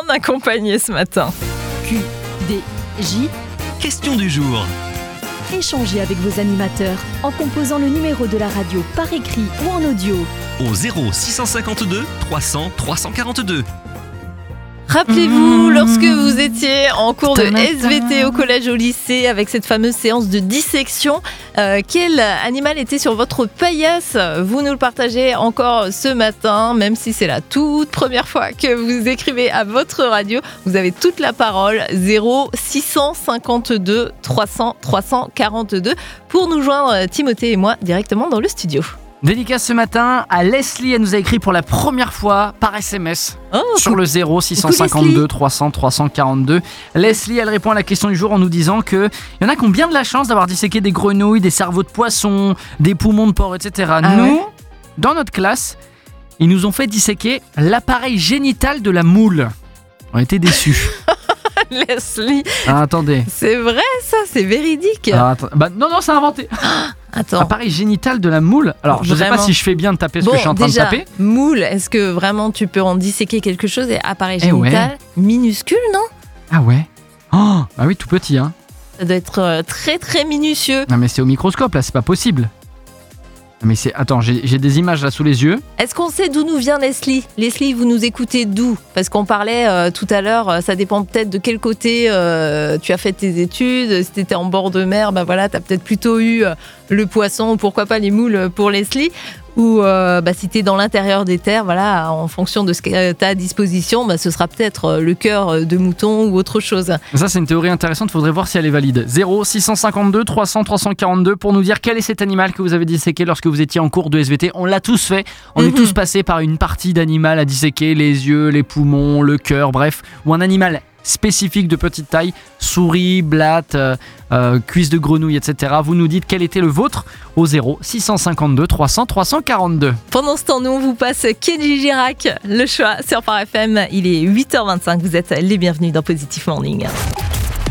accompagné ce matin. QDJ, Question du jour. échangez avec vos animateurs en composant le numéro de la radio par écrit ou en audio. Au 0652 300 342. Rappelez-vous, lorsque vous étiez en cours de SVT au collège, au lycée, avec cette fameuse séance de dissection, quel animal était sur votre paillasse ? Vous nous le partagez encore ce matin, même si c'est la toute première fois que vous écrivez à votre radio. Vous avez toute la parole, 0652 300 342, pour nous joindre, Timothée et moi, directement dans le studio. Dédicace ce matin à Leslie, elle nous a écrit pour la première fois par SMS sur le 0652 300 342. Leslie, elle répond à la question du jour en nous disant qu'il y en a qui ont bien de la chance d'avoir disséqué des grenouilles, des cerveaux de poissons, des poumons de porc, etc. Nous, dans notre classe, ils nous ont fait disséquer l'appareil génital de la moule. On était déçus. Leslie, Attendez. c'est vrai ça, c'est véridique. Non, c'est inventé. Attends. Appareil génital de la moule. Alors, je sais pas Vraiment. si je fais bien de taper ce que je suis en train déjà, de taper. moule, est-ce que vraiment tu peux en disséquer quelque chose et appareil génital minuscule, non ? Ah ouais. Oh, ah oui, tout petit, hein. Ça doit être très très minutieux. Non, mais c'est au microscope, là, c'est pas possible. Non, mais c'est... Attends, j'ai des images là sous les yeux. Est-ce qu'on sait d'où nous vient Leslie ? Leslie, vous nous écoutez d'où ? Parce qu'on parlait tout à l'heure, ça dépend peut-être de quel côté tu as fait tes études. Si tu étais en bord de mer, tu as peut-être plutôt eu le poisson, ou pourquoi pas les moules pour Leslie. Ou si tu es dans l'intérieur des terres, voilà, en fonction de ce que tu as à disposition, ce sera peut-être le cœur de mouton ou autre chose. Ça, c'est une théorie intéressante, faudrait voir si elle est valide. 0652 300 342 pour nous dire quel est cet animal que vous avez disséqué lorsque vous étiez en cours de SVT. On l'a tous fait, on est tous passés par une partie d'animal à disséquer, les yeux, les poumons, le cœur, bref, ou un animal spécifique de petite taille, souris, blatte, cuisse de grenouille, etc. Vous nous dites quel était le vôtre au 0652 300 342. Pendant ce temps, nous, on vous passe Kenji Girac, le choix sur Phare FM. Il est 8h25, vous êtes les bienvenus dans Positive Morning.